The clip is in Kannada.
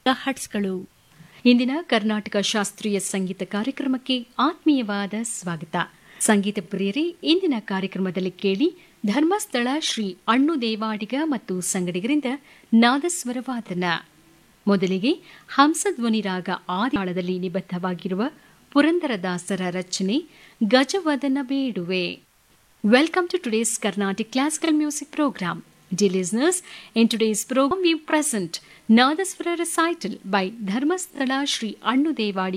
ಹಟ್ಸ್ಗಳು. ಇಂದಿನ ಕರ್ನಾಟಕ ಶಾಸ್ತ್ರೀಯ ಸಂಗೀತ ಕಾರ್ಯಕ್ರಮಕ್ಕೆ ಆತ್ಮೀಯವಾದ ಸ್ವಾಗತ. ಸಂಗೀತ ಪ್ರಿಯರೇ, ಇಂದಿನ ಕಾರ್ಯಕ್ರಮದಲ್ಲಿ ಕೇಳಿ ಧರ್ಮಸ್ಥಳ ಶ್ರೀ ಅಣ್ಣು ದೇವಾಡಿಗ ಮತ್ತು ಸಂಗಡಿಗರಿಂದ ನಾದಸ್ವರ ವಾದನ. ಮೊದಲಿಗೆ ಹಂಸಧ್ವನಿ ರಾಗ ಆದಿತಾಳದಲ್ಲಿ ನಿಬದ್ಧವಾಗಿರುವ ಪುರಂದರದಾಸರ ರಚನೆ ಗಜವದನ ಬೇಡುವೆ. Welcome to today's Carnatic Classical Music Program. Dear listeners, in today's program we present Nadaswara recital by Dharmasthala Sri Annu Devadiga